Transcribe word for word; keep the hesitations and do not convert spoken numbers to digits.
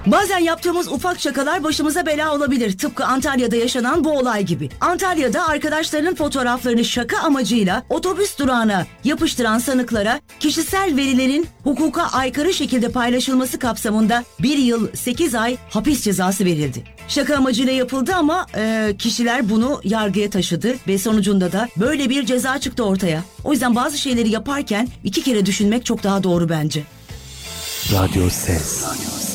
Bazen yaptığımız ufak şakalar başımıza bela olabilir. Tıpkı Antalya'da yaşanan bu olay gibi. Antalya'da arkadaşlarının fotoğraflarını şaka amacıyla otobüs durağına yapıştıran sanıklara kişisel verilerin hukuka aykırı şekilde paylaşılması kapsamında bir yıl sekiz ay hapis cezası verildi. Şaka amacıyla yapıldı ama e, kişiler bunu yargıya taşıdı ve sonucunda da böyle bir ceza çıktı ortaya. O yüzden bazı şeyleri yaparken iki kere düşünmek çok daha doğru bence. Radyo Ses.